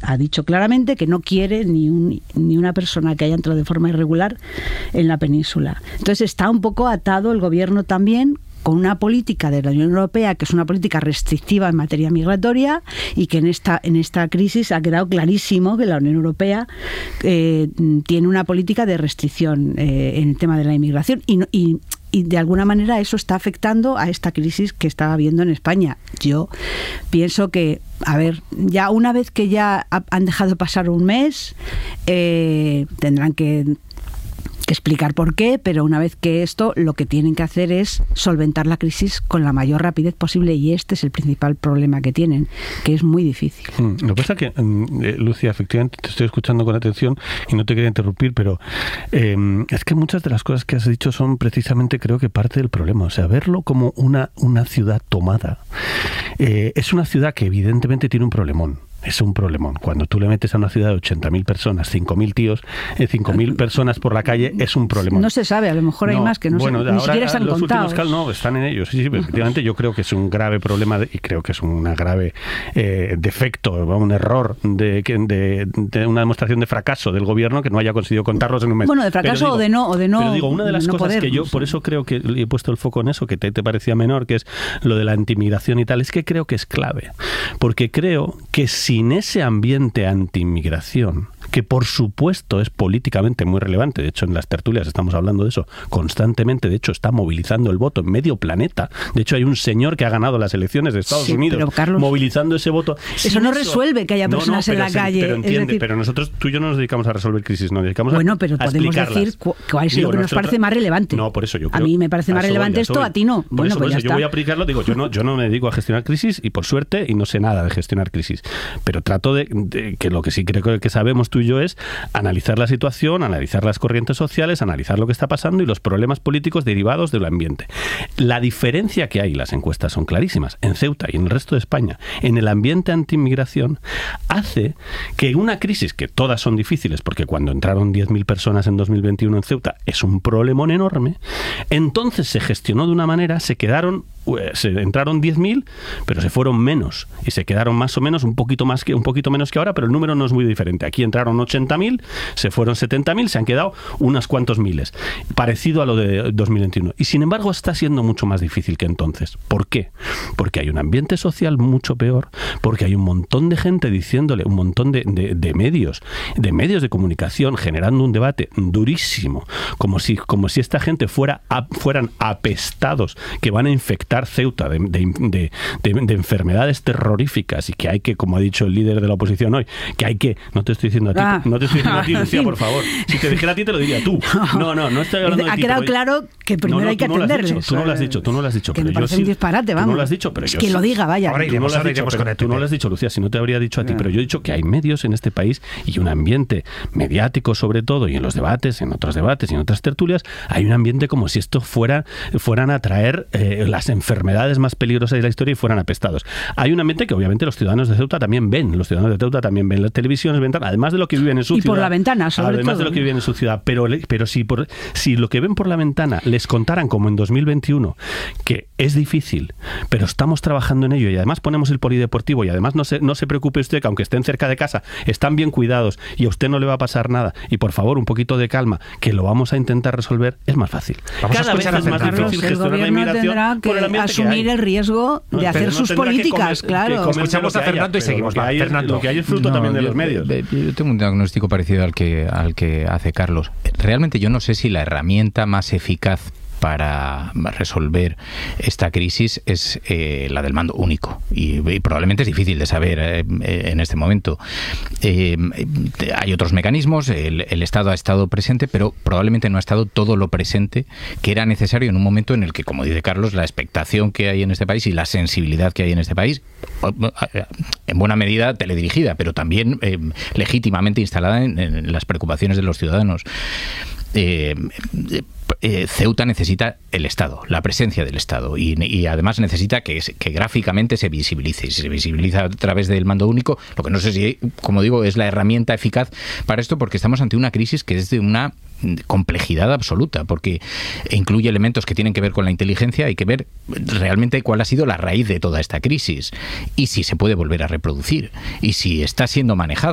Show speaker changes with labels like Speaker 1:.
Speaker 1: ha dicho claramente que no quiere ni una persona que haya entrado de forma irregular en la península. Entonces está un poco atado el gobierno también con una política de la Unión Europea que es una política restrictiva en materia migratoria y que en esta crisis ha quedado clarísimo que la Unión Europea tiene una política de restricción en el tema de la inmigración y de alguna manera eso está afectando a esta crisis que está habiendo en España. Yo pienso que, a ver, ya una vez que ya han dejado pasar un mes, tendrán que explicar por qué, pero una vez que esto, lo que tienen que hacer es solventar la crisis con la mayor rapidez posible y este es el principal problema que tienen, que es muy difícil.
Speaker 2: Lo que pasa es que, Lucía, efectivamente te estoy escuchando con atención y no te quería interrumpir, pero es que muchas de las cosas que has dicho son precisamente, creo que parte del problema. O sea, verlo como una ciudad tomada. Es una ciudad que evidentemente tiene un problemón. Es un problemón. Cuando tú le metes a una ciudad de 80.000 personas, 5.000 tíos, 5.000 personas por la calle, es un problemón.
Speaker 1: No se sabe, a lo mejor hay más que no
Speaker 2: bueno,
Speaker 1: se, ni siquiera están
Speaker 2: los
Speaker 1: contados.
Speaker 2: Últimos no, están en ellos. Sí, efectivamente yo creo que es un grave problema y creo que es una grave defecto, un error de una demostración de fracaso del gobierno que no haya conseguido contarlos en un mes.
Speaker 1: Bueno, de fracaso o de no.
Speaker 2: Pero digo, una de las cosas
Speaker 1: poder,
Speaker 2: que yo, por eso creo que he puesto el foco en eso, que te parecía menor, que es lo de la antimigración y tal, es que creo que es clave. Porque creo que sin ese ambiente anti-inmigración, que por supuesto es políticamente muy relevante, de hecho en las tertulias estamos hablando de eso constantemente, de hecho está movilizando el voto en medio planeta, de hecho hay un señor que ha ganado las elecciones de Estados Unidos, pero, Carlos, movilizando ese voto.
Speaker 1: Eso no resuelve que haya personas en la calle.
Speaker 2: Pero entiende, pero nosotros, tú y yo no nos dedicamos a resolver crisis, nos dedicamos a
Speaker 1: pero podemos decir cuál es lo que nos parece más relevante.
Speaker 2: No, por eso yo creo,
Speaker 1: a mí me parece más relevante esto, a ti no.
Speaker 2: Por eso yo voy a aplicarlo, digo, yo no me dedico a gestionar crisis y por suerte, y no sé nada de gestionar crisis, pero trato de que lo que sí creo que sabemos tú y yo es analizar la situación, analizar las corrientes sociales, analizar lo que está pasando y los problemas políticos derivados del ambiente. La diferencia que hay, las encuestas son clarísimas, en Ceuta y en el resto de España, en el ambiente anti-inmigración, hace que una crisis, que todas son difíciles, porque cuando entraron 10.000 personas en 2021 en Ceuta es un problemón enorme, entonces se gestionó de una manera, entraron 10.000, pero se fueron menos y se quedaron más o menos un poquito menos que ahora, pero el número no es muy diferente. Aquí entraron 80.000, se fueron 70.000, se han quedado unos cuantos miles, parecido a lo de 2021. Y sin embargo está siendo mucho más difícil que entonces. ¿Por qué? Porque hay un ambiente social mucho peor, porque hay un montón de gente diciéndole, un montón de medios de comunicación generando un debate durísimo, como si esta gente fueran apestados, que van a infectar Ceuta de enfermedades terroríficas y que hay que, como ha dicho el líder de la oposición hoy, que hay que, no te estoy diciendo a ti, Lucía, por favor, si te dijera a ti te lo diría tú. No estoy hablando de ti.
Speaker 1: Ha quedado claro que primero hay que atenderles.
Speaker 2: Tú no lo has dicho,
Speaker 1: que me parece un disparate, vamos.
Speaker 2: Tú no lo has dicho, pero
Speaker 1: es que lo diga, vaya.
Speaker 2: Tú no lo has dicho, Lucía, si no te habría dicho a ti, pero yo he dicho que hay medios en este país y un ambiente mediático sobre todo, y en los debates, en otros debates y en otras tertulias, hay un ambiente como si esto fueran a traer las enfermedades más peligrosas de la historia y fueran apestados. Hay un ambiente que obviamente los ciudadanos de Ceuta también ven, las televisiones, además de lo que viven en su ciudad.
Speaker 1: Y por la ventana, sobre todo.
Speaker 2: Además de lo que viven en su ciudad. Pero si lo que ven por la ventana les contaran, como en 2021, que es difícil, pero estamos trabajando en ello y además ponemos el polideportivo y además no se preocupe usted que aunque estén cerca de casa, están bien cuidados y a usted no le va a pasar nada y por favor un poquito de calma, que lo vamos a intentar resolver, es más fácil.
Speaker 3: Cada vez es más difícil gestionar la inmigración por el ambiente
Speaker 1: asumir el riesgo de hacer sus políticas, claro.
Speaker 3: Escuchamos a Fernando y seguimos.
Speaker 2: Lo que hay es fruto también de los medios.
Speaker 4: Yo tengo un diagnóstico parecido al que hace Carlos. Realmente yo no sé si la herramienta más eficaz para resolver esta crisis es la del mando único y probablemente es difícil de saber en este momento. Hay otros mecanismos, el Estado ha estado presente, pero probablemente no ha estado todo lo presente que era necesario en un momento en el que, como dice Carlos, la expectación que hay en este país y la sensibilidad que hay en este país, en buena medida teledirigida, pero también legítimamente instalada en las preocupaciones de los ciudadanos. Ceuta necesita el Estado, la presencia del Estado y además necesita que gráficamente se visibilice. Si se visibiliza a través del mando único, lo que no sé si, como digo, es la herramienta eficaz para esto, porque estamos ante una crisis que es de una complejidad absoluta, porque incluye elementos que tienen que ver con la inteligencia. Hay que ver realmente cuál ha sido la raíz de toda esta crisis y si se puede volver a reproducir y si está siendo manejada.